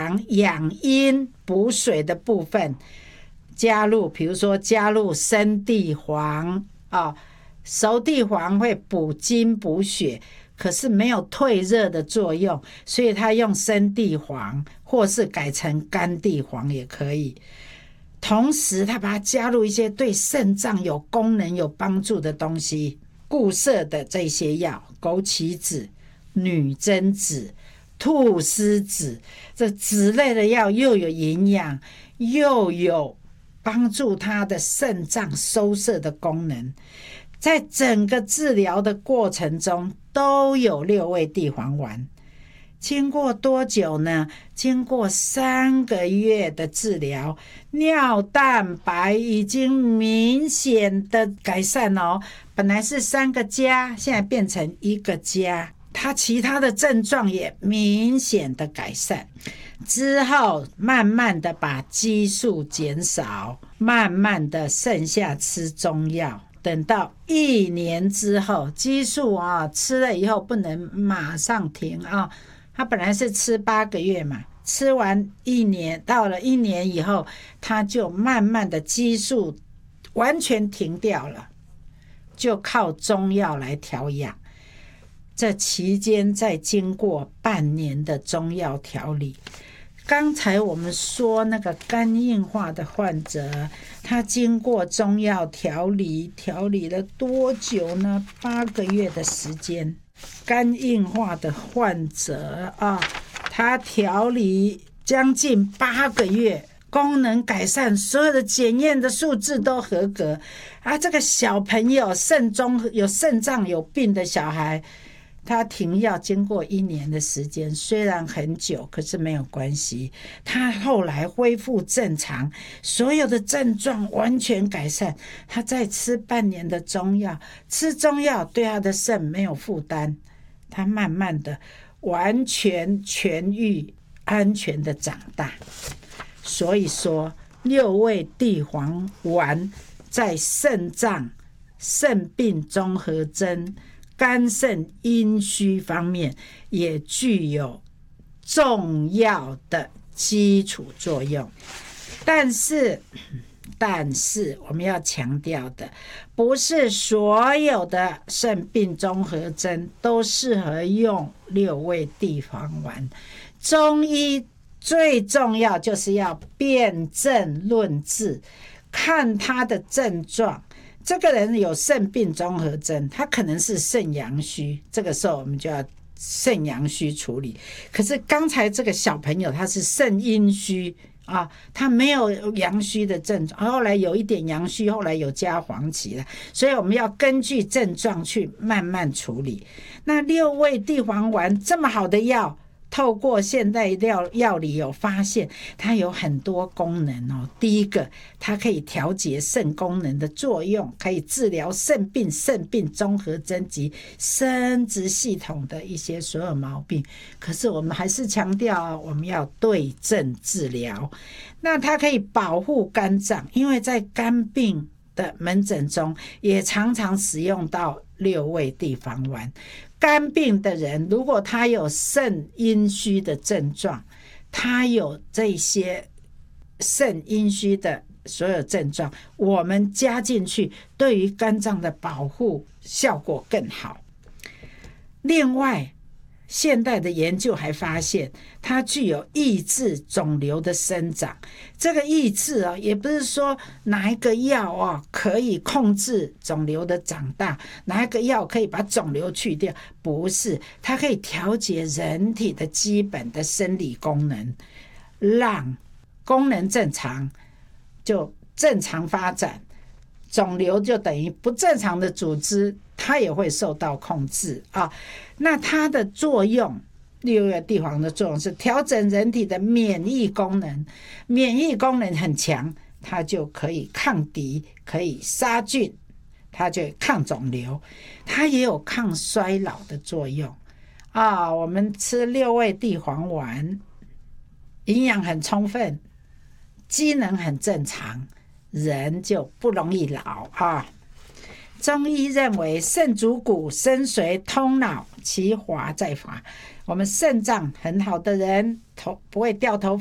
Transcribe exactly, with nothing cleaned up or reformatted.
阳养阴补水的部分加入，比如说加入生地黄啊，熟地黄会补精补血，可是没有退热的作用，所以他用生地黄或是改成干地黄也可以。同时他把它加入一些对肾脏有功能有帮助的东西，固摄的这些药，枸杞子、女贞子、菟丝子，这子类的药又有营养，又有帮助他的肾脏收摄的功能，在整个治疗的过程中都有六味地黄丸。经过多久呢？经过三个月的治疗，尿蛋白已经明显的改善哦。本来是三个加，现在变成一个加，它其他的症状也明显的改善。之后慢慢的把激素减少，慢慢的剩下吃中药。等到一年之后，激素啊吃了以后不能马上停啊。他本来是吃八个月嘛，吃完一年，到了一年以后，他就慢慢的激素完全停掉了，就靠中药来调养。这期间再经过半年的中药调理，刚才我们说那个肝硬化的患者，他经过中药调理，调理了多久呢？八个月的时间。肝硬化的患者啊，他调理将近八个月，功能改善，所有的检验的数字都合格啊。这个小朋友肾中有肾脏有病的小孩，他停药经过一年的时间，虽然很久，可是没有关系。他后来恢复正常，所有的症状完全改善。他再吃半年的中药，吃中药对他的肾没有负担，他慢慢的完全痊愈，安全的长大。所以说，六味地黄丸在肾脏、肾病综合征、肝肾阴虚方面也具有重要的基础作用。但是但是我们要强调的，不是所有的肾病综合征都适合用六味地黄丸。中医最重要就是要辨证论治，看他的症状。这个人有肾病综合征，他可能是肾阳虚，这个时候我们就要肾阳虚处理。可是刚才这个小朋友他是肾阴虚啊，他没有阳虚的症状，后来有一点阳虚，后来有加黄芪了，所以我们要根据症状去慢慢处理。那六味地黄丸这么好的药，透过现代药药理有发现，它有很多功能哦。第一个，它可以调节肾功能的作用，可以治疗肾病、肾病综合征及生殖系统的一些所有毛病。可是我们还是强调，我们要对症治疗。那它可以保护肝脏，因为在肝病的门诊中也常常使用到六味地黄丸。肝病的人，如果他有肾阴虚的症状，他有这些肾阴虚的所有症状，我们加进去，对于肝脏的保护效果更好。另外，现代的研究还发现，它具有抑制肿瘤的生长。这个抑制啊，也不是说哪一个药啊可以控制肿瘤的长大，哪一个药可以把肿瘤去掉，不是，它可以调节人体的基本的生理功能，让功能正常就正常发展，肿瘤就等于不正常的组织，它也会受到控制啊。那它的作用，六味地黄的作用是调整人体的免疫功能，免疫功能很强，它就可以抗敌，可以杀菌，它就抗肿瘤，它也有抗衰老的作用啊。我们吃六味地黄丸，营养很充分，机能很正常，人就不容易老啊。中医认为肾主骨，生髓通脑，其华在发。我们肾脏很好的人，头不会掉头